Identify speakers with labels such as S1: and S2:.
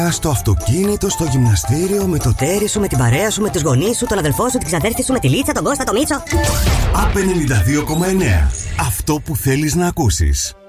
S1: Στο αυτοκίνητο, στο γυμναστήριο, με το
S2: τέρι σου, με την παρέα σου, με τους γονείς σου, τον αδελφό σου, την ξαδέρφη σου, με τη Λίτσα, τον Κώστα, τον Μίτσο.
S1: ΑΠ 92,9. Αυτό που θέλεις να ακούσεις.